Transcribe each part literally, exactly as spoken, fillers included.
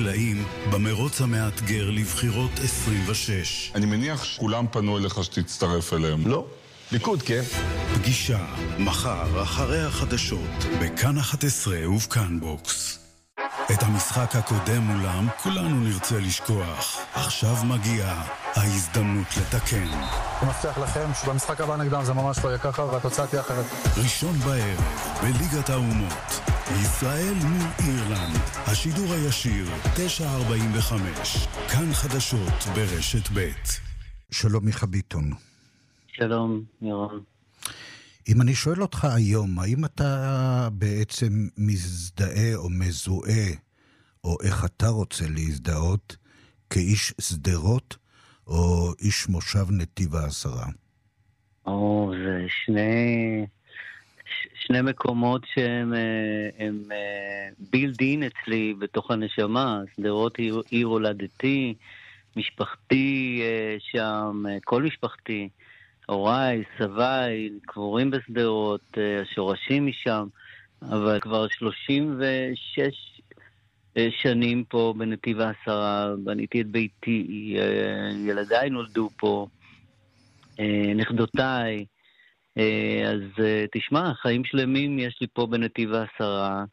הקלעים במרוץ המאתגר לבחירות עשרים ושש. אני מניח שכולם פנו אליך שתצטרף אליהם. לא, ליכוד, כן. פגישה, מחר אחרי החדשות, בכאן אחת עשרה ובכאן בוקס. את המשחק הקודם מולם כולנו נרצה לשכוח. עכשיו מגיעה ההזדמנות לתקן. אני מבטיח לכם שבמשחק הבא נגדם זה ממש לא יהיה ככה והתוצאה תהיה אחרת. ראשון בערב בליגת האומות, ישראל מול אירלנד, השידור הישיר תשע ארבעים וחמש, כאן חדשות ברשת ב'. שלום מיכה ביטון. שלום ירון. אם אני שואל אותך היום, האם אתה בעצם מזדהה או מזוהה, או איך אתה רוצה להזדהות, כאיש סדרות או איש מושב נתיב העשרה? או, זה שני, שני מקומות שהם הם בילדין אצלי בתוך הנשמה. סדרות היא עיר הולדתי, משפחתי שם, כל משפחתי. הוריי, סביי, קבורים בסדרות, השורשים משם, אבל כבר שלושים ושש שנים פה בנתיב העשרה, בניתי את ביתי, ילדיי נולדו פה, נכדותיי, אז תשמע, חיים שלמים יש לי פה בנתיב העשרה,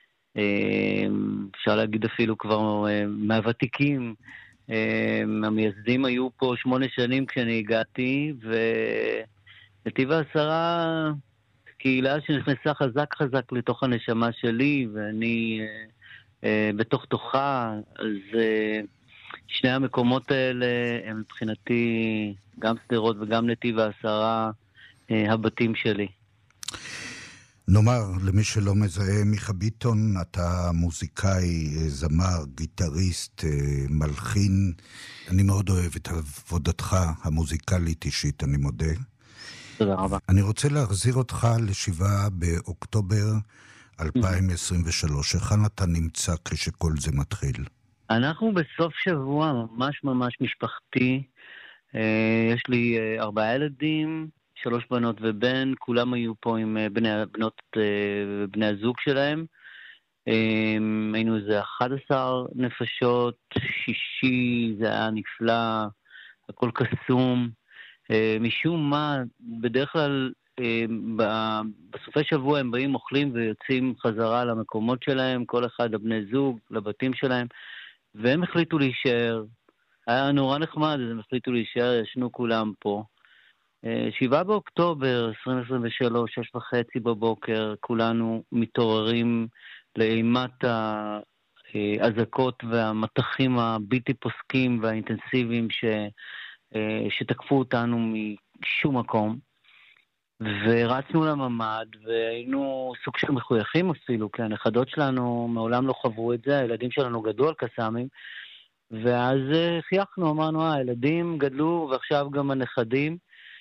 אפשר להגיד אפילו כבר מהוותיקים, המייסדים היו פה שמונה שנים כשאני הגעתי, ונתיב העשרה קהילה שנכנסה חזק חזק לתוך הנשמה שלי, ואני אה, בתוך תוכה. אז אה, שני המקומות האלה הם מבחינתי גם סדרות וגם נתיב העשרה אה, הבתים שלי. נאמר, למי שלא מזהה, מיכה ביטון, אתה מוזיקאי, זמר, גיטריסט, מלחין. אני מאוד אוהב את עבודתך המוזיקלית אישית, אני מודה. תודה רבה. אני רוצה להחזיר אותך לשבעה באוקטובר אלפיים עשרים ושלוש. היכן אתה נמצא כשכל זה מתחיל? אנחנו בסוף שבוע ממש ממש משפחתי. יש לי ארבעה ילדים, שלוש בנות ובן, כולם היו פה עם בני, בנות ובני הזוג שלהם. היינו איזה אחת עשרה נפשות, שישי, זה היה נפלא, הכל קסום. משום מה, בדרך כלל בסופי שבוע הם באים, אוכלים ויוצאים חזרה למקומות שלהם, כל אחד לבני זוג, לבתים שלהם, והם החליטו להישאר. היה נורא נחמד, אז הם החליטו להישאר, ישנו כולם פה. שבעה באוקטובר עשרים עשרים ושלוש, שש וחצי בבוקר, כולנו מתעוררים לאימת האזעקות והמתחים הבלתי פוסקים והאינטנסיביים ש, שתקפו אותנו משום מקום. ורצנו לממד, והיינו סוג של מחויכים אפילו, כי הנכדות שלנו מעולם לא חברו את זה, הילדים שלנו גדלו על קסאמים, ואז חייכנו, אמרנו, הילדים גדלו ועכשיו גם הנכדים,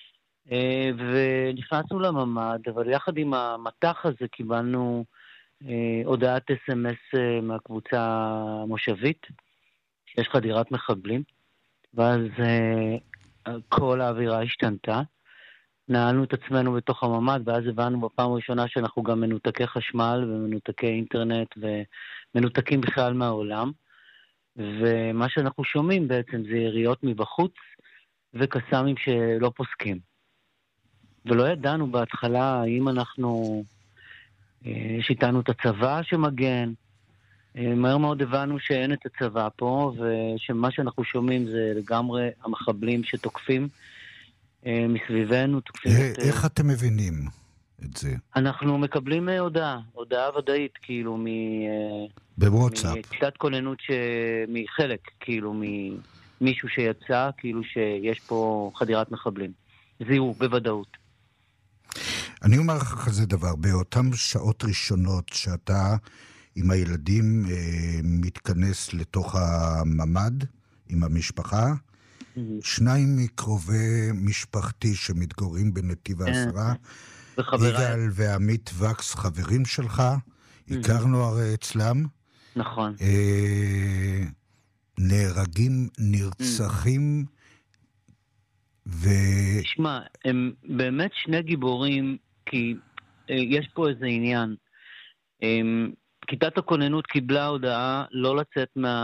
ונכנסנו לממד, אבל יחד עם המתח הזה קיבלנו הודעת אס אם אס מהקבוצה המושבית, שיש חדירת מחבלים, ואז כל האווירה השתנתה, נעלנו את עצמנו בתוך הממד, ואז הבנו בפעם הראשונה שאנחנו גם מנותקי חשמל ומנותקי אינטרנט ומנותקים בכלל מהעולם, ומה שאנחנו שומעים בעצם זה יריות מבחוץ וקסאמים שלא פוסקים. ולא ידענו בהתחלה האם אנחנו, יש איתנו את הצבא שמגן, מהר מאוד הבנו שאין את הצבא פה, ושמה שאנחנו שומעים זה לגמרי המחבלים שתוקפים מסביבנו. תוקפים את... איך אתם מבינים את זה? אנחנו מקבלים הודעה, הודעה ודאית, כאילו מ... בוואטסאפ. מקצת כוננות ש... מחלק, כאילו ממישהו שיצא, כאילו שיש פה חדירת מחבלים. זיהו, בוודאות. אני אומר לך כזה דבר, באותם שעות ראשונות שאתה עם הילדים אה, מתכנס לתוך הממד עם המשפחה, mm-hmm. שניים מקרובי משפחתי שמתגוררים בנתיב העשרה, יגאל ועמית וקס, חברים שלך, mm-hmm. הכרנו הרי אצלם, נכון. אה, נהרגים, נרצחים, mm-hmm. ו... תשמע, הם באמת שני גיבורים, כי אה, יש פה איזה עניין. אה, כיתת הכוננות קיבלה הודעה לא לצאת מה...